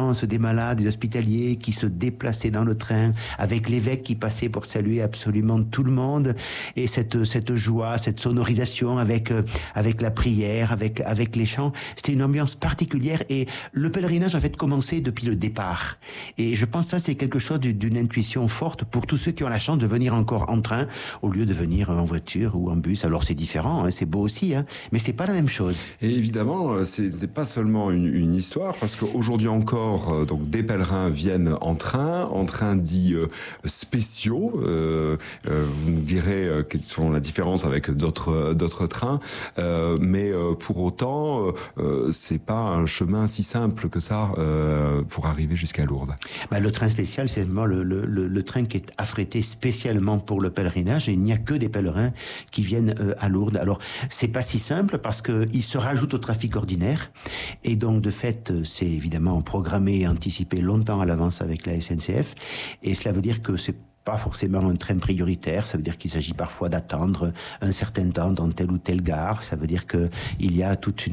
l'ambiance des malades, des hospitaliers qui se déplaçaient dans le train, avec l'évêque qui passait pour saluer absolument tout le monde, et cette joie, cette sonorisation avec la prière, avec les chants. C'était une ambiance particulière, et le pèlerinage en fait commençait depuis le départ. Et je pense que ça c'est quelque chose d'une intuition forte pour tous ceux qui ont la chance de venir encore en train au lieu de venir en voiture ou en bus. Alors c'est différent, hein, c'est beau aussi, hein, mais c'est pas la même chose. Et évidemment, c'est pas seulement une histoire, parce qu'aujourd'hui encore, donc des pèlerins viennent en train dit spéciaux. Vous nous direz quelles sont la différence avec d'autres trains, mais pour autant, c'est pas un chemin si simple que ça pour arriver jusqu'à Lourdes. Le train spécial, c'est vraiment le train qui est affrété spécialement pour le pèlerinage, et il n'y a que des pèlerins qui viennent à Lourdes. Alors c'est pas si simple parce que il se rajoute au trafic ordinaire, et donc de fait c'est évidemment programmé et anticipé longtemps à l'avance avec la SNCF, et cela veut dire que c'est pas forcément un train prioritaire. Ça veut dire qu'il s'agit parfois d'attendre un certain temps dans telle ou telle gare. Ça veut dire que il y a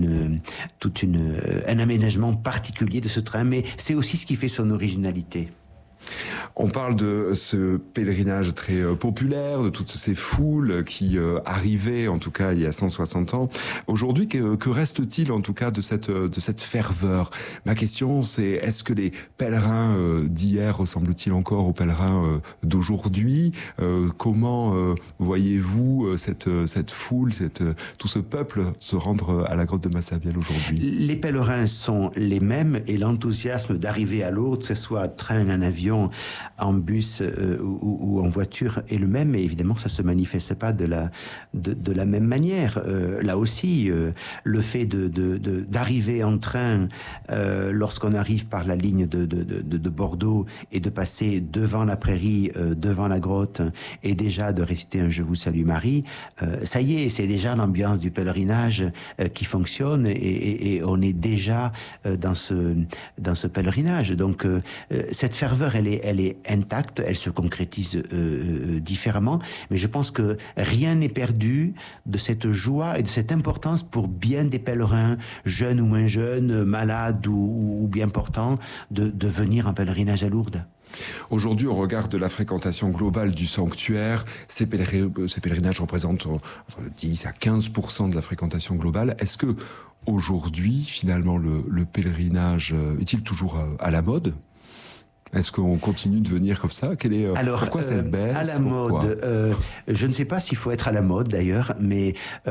un aménagement particulier de ce train, mais c'est aussi ce qui fait son originalité. On parle de ce pèlerinage très populaire, de toutes ces foules qui arrivaient, en tout cas il y a 160 ans. Aujourd'hui, que reste-t-il en tout cas de cette ferveur? Ma question, c'est est-ce que les pèlerins d'hier ressemblent-ils encore aux pèlerins d'aujourd'hui? Comment voyez-vous cette foule, tout ce peuple se rendre à la grotte de Massabielle aujourd'hui? Les pèlerins sont les mêmes, et l'enthousiasme d'arriver à Lourdes, que ce soit en train, en avion, en bus ou en voiture, est le même, et évidemment ça se manifeste pas de la même manière. Là aussi, le fait d'arriver en train lorsqu'on arrive par la ligne de Bordeaux, et de passer devant la prairie, devant la grotte, et déjà de réciter un Je vous salue Marie, ça y est, c'est déjà l'ambiance du pèlerinage qui fonctionne, et on est déjà dans ce pèlerinage. Donc cette ferveur, elle est intacte, elle se concrétise différemment, mais je pense que rien n'est perdu de cette joie et de cette importance pour bien des pèlerins, jeunes ou moins jeunes, malades ou bien portants, de venir en pèlerinage à Lourdes. Aujourd'hui, au regard de la fréquentation globale du sanctuaire, ces pèlerinages représentent entre 10 à 15% de la fréquentation globale. Est-ce que aujourd'hui, finalement, le pèlerinage est-il toujours à la mode ? Est-ce qu'on continue de venir comme ça? Pourquoi cette baisse? À la mode, je ne sais pas s'il faut être à la mode d'ailleurs, mais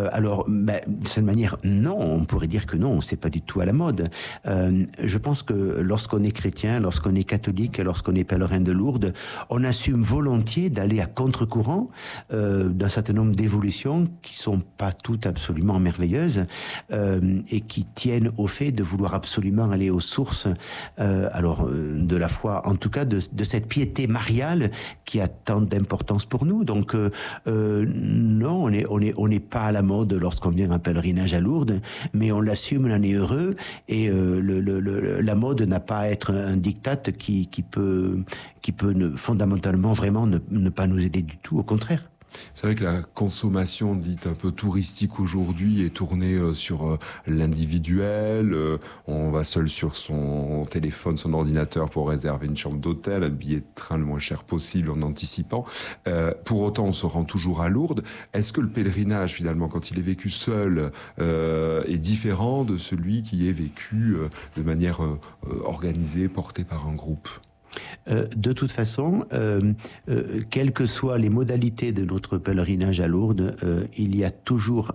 de cette manière, non, on pourrait dire que non, c'est pas du tout à la mode. Je pense que lorsqu'on est chrétien, lorsqu'on est catholique, lorsqu'on est pèlerin de Lourdes, on assume volontiers d'aller à contre-courant d'un certain nombre d'évolutions qui sont pas toutes absolument merveilleuses, et qui tiennent au fait de vouloir absolument aller aux sources, de la foi, en tout cas de cette piété mariale qui a tant d'importance pour nous. Donc non, on n'est pas à la mode lorsqu'on vient en pèlerinage à Lourdes, mais on l'assume, on en est heureux, et la mode n'a pas à être un diktat qui peut fondamentalement vraiment ne pas nous aider du tout, au contraire. C'est vrai que la consommation dite un peu touristique aujourd'hui est tournée sur l'individuel. On va seul sur son téléphone, son ordinateur pour réserver une chambre d'hôtel, un billet de train le moins cher possible en anticipant. Pour autant, on se rend toujours à Lourdes. Est-ce que le pèlerinage, finalement, quand il est vécu seul, est différent de celui qui est vécu de manière organisée, porté par un groupe ? De toute façon, quelles que soient les modalités de notre pèlerinage à Lourdes, il y a toujours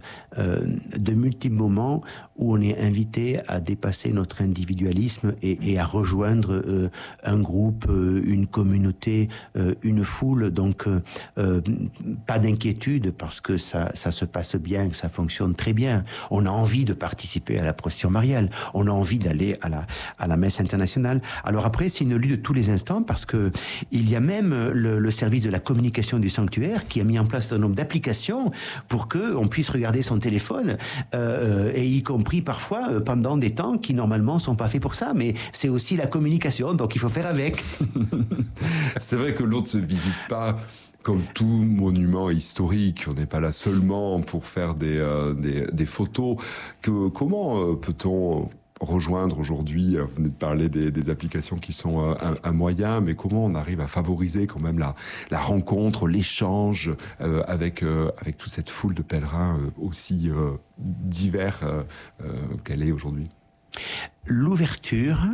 de multiples moments où on est invité à dépasser notre individualisme et à rejoindre un groupe, une communauté, une foule. Donc, pas d'inquiétude, parce que ça se passe bien, que ça fonctionne très bien. On a envie de participer à la procession mariale, on a envie d'aller à la messe internationale. Alors après, c'est une lutte de tous les instants, parce que il y a même le service de la communication du sanctuaire qui a mis en place un nombre d'applications pour que on puisse regarder son téléphone, et y compris parfois pendant des temps qui normalement sont pas faits pour ça, mais c'est aussi la communication, donc il faut faire avec. C'est vrai que Lourdes se visite pas comme tout monument historique. On n'est pas là seulement pour faire des photos. Comment peut-on rejoindre aujourd'hui, vous venez de parler des applications qui sont un moyen, mais comment on arrive à favoriser quand même la rencontre, l'échange avec toute cette foule de pèlerins aussi divers qu'elle est aujourd'hui? L'ouverture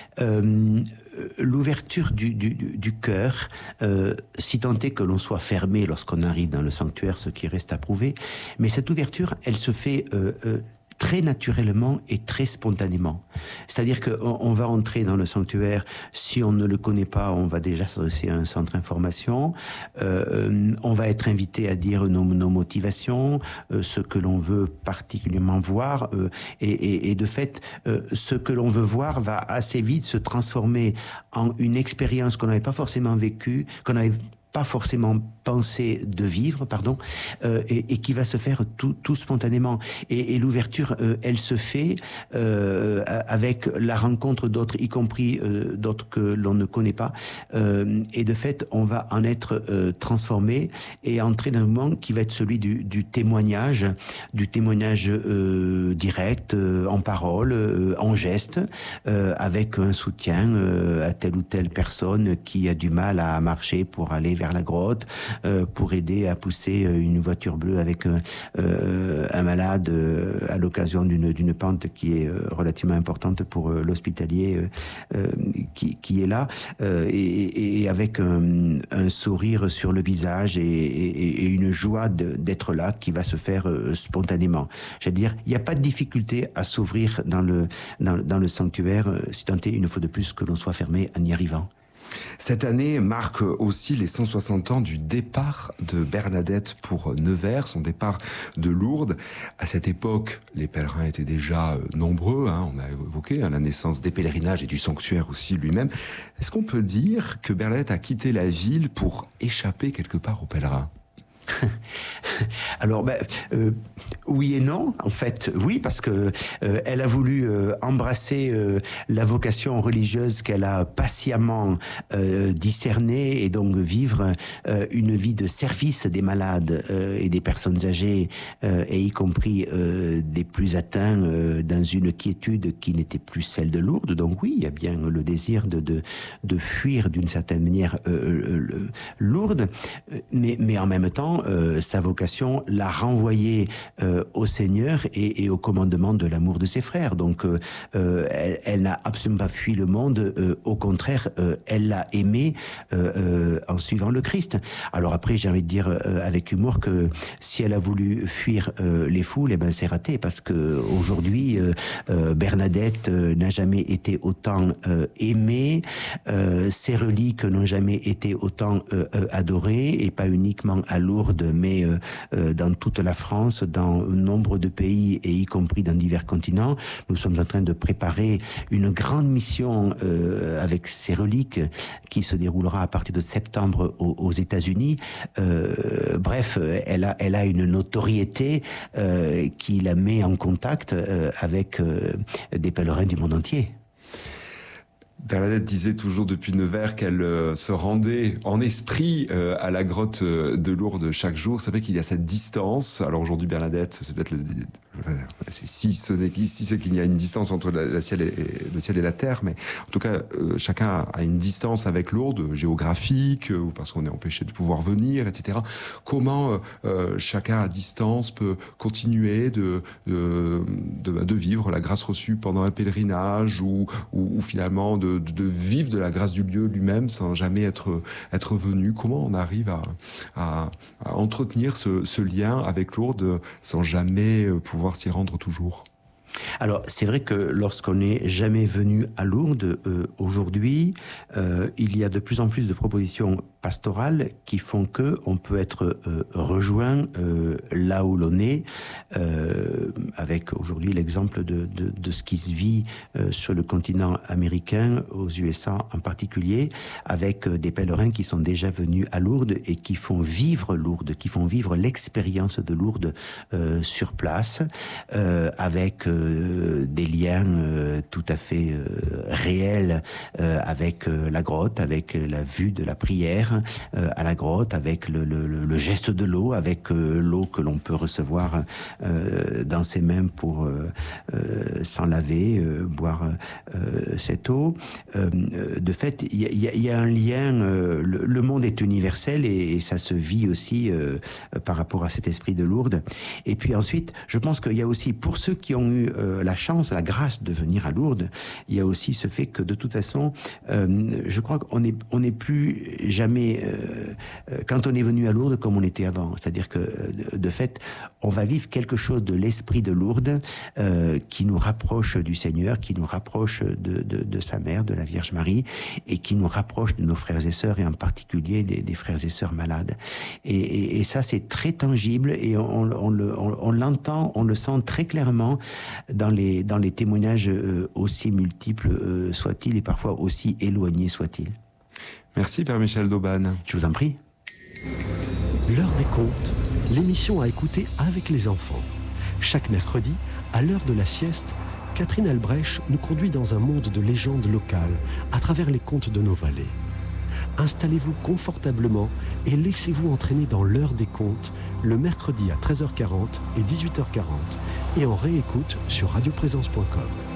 du cœur, si tant est que l'on soit fermé lorsqu'on arrive dans le sanctuaire, ce qui reste à prouver, mais cette ouverture, elle se fait très naturellement et très spontanément. C'est-à-dire qu'on va entrer dans le sanctuaire, si on ne le connaît pas, on va déjà s'adresser à un centre information, on va être invité à dire nos motivations, ce que l'on veut particulièrement voir, et de fait, ce que l'on veut voir va assez vite se transformer en une expérience qu'on n'avait pas forcément vécue, qu'on n'avait pas forcément pensé de vivre, et qui va se faire tout spontanément. Et l'ouverture, elle se fait avec la rencontre d'autres, y compris d'autres que l'on ne connaît pas. Et de fait, on va en être transformé et entrer dans un moment qui va être celui du témoignage direct, en parole, en geste, avec un soutien à telle ou telle personne qui a du mal à marcher pour aller vers la grotte, pour aider à pousser une voiture bleue avec un malade à l'occasion d'une pente qui est relativement importante pour l'hospitalier qui est là, et avec un sourire sur le visage et une joie d'être là qui va se faire spontanément. J'allais dire, il n'y a pas de difficulté à s'ouvrir dans le sanctuaire, si tant est, une fois de plus, que l'on soit fermé en y arrivant. Cette année marque aussi les 160 ans du départ de Bernadette pour Nevers, son départ de Lourdes. À cette époque, les pèlerins étaient déjà nombreux, on a évoqué la naissance des pèlerinages et du sanctuaire aussi lui-même. Est-ce qu'on peut dire que Bernadette a quitté la ville pour échapper quelque part aux pèlerins ? Alors, oui et non. En fait, oui, parce que elle a voulu embrasser la vocation religieuse qu'elle a patiemment discernée, et donc vivre une vie de service des malades et des personnes âgées, et y compris des plus atteints, dans une quiétude qui n'était plus celle de Lourdes. Donc oui, il y a bien le désir de fuir d'une certaine manière Lourdes, mais en même temps, sa vocation l'a renvoyée au Seigneur et au commandement de l'amour de ses frères. Donc, elle n'a absolument pas fui le monde. Au contraire, elle l'a aimé en suivant le Christ. Alors après, j'ai envie de dire avec humour que si elle a voulu fuir les foules, c'est raté, parce que aujourd'hui, Bernadette n'a jamais été autant aimée. Ses reliques n'ont jamais été autant adorées, et pas uniquement à Lourdes, mais dans toute la France, dans nombre de pays, et y compris dans divers continents. Nous sommes en train de préparer une grande mission avec ces reliques qui se déroulera à partir de septembre aux États-Unis. Bref, elle a une notoriété qui la met en contact avec des pèlerins du monde entier. Bernadette disait toujours depuis Nevers qu'elle se rendait en esprit à la grotte de Lourdes chaque jour. C'est vrai qu'il y a cette distance. Alors aujourd'hui, Bernadette, c'est peut-être si c'est qu'il y a une distance entre le ciel et la terre, mais en tout cas, chacun a une distance avec Lourdes, géographique, ou parce qu'on est empêché de pouvoir venir, etc. Comment chacun à distance peut continuer de vivre la grâce reçue pendant un pèlerinage, ou finalement de vivre de la grâce du lieu lui-même sans jamais être venu? Comment on arrive à entretenir ce lien avec Lourdes sans jamais pouvoir s'y rendre toujours? Alors, c'est vrai que lorsqu'on n'est jamais venu à Lourdes, aujourd'hui, il y a de plus en plus de propositions pastorales qui font que on peut être rejoint là où l'on est, avec aujourd'hui l'exemple de ce qui se vit sur le continent américain, aux USA en particulier, avec des pèlerins qui sont déjà venus à Lourdes et qui font vivre Lourdes, qui font vivre l'expérience de Lourdes sur place, avec des liens tout à fait réels avec la grotte, avec la vue de la prière, venir à la grotte avec le geste de l'eau, avec l'eau que l'on peut recevoir dans ses mains pour s'en laver, boire cette eau. De fait, il y a un lien, le monde est universel et ça se vit aussi par rapport à cet esprit de Lourdes. Et puis ensuite, je pense qu'il y a aussi, pour ceux qui ont eu la chance, la grâce de venir à Lourdes, il y a aussi ce fait que de toute façon, je crois qu'on n'est plus jamais, quand on est venu à Lourdes, comme on était avant. C'est-à-dire que, de fait, on va vivre quelque chose de l'esprit de Lourdes qui nous rapproche du Seigneur, qui nous rapproche de sa mère, de la Vierge Marie, et qui nous rapproche de nos frères et sœurs, et en particulier des frères et sœurs malades. Et ça, c'est très tangible, et on l'entend, on le sent très clairement dans les témoignages aussi multiples soient-ils, et parfois aussi éloignés soient-ils. Merci Père Michel d'Aubagne. Je vous en prie. L'heure des contes, l'émission à écouter avec les enfants. Chaque mercredi, à l'heure de la sieste, Catherine Albrecht nous conduit dans un monde de légendes locales à travers les contes de nos vallées. Installez-vous confortablement et laissez-vous entraîner dans l'heure des contes le mercredi à 13h40 et 18h40 et en réécoute sur radioprésence.com.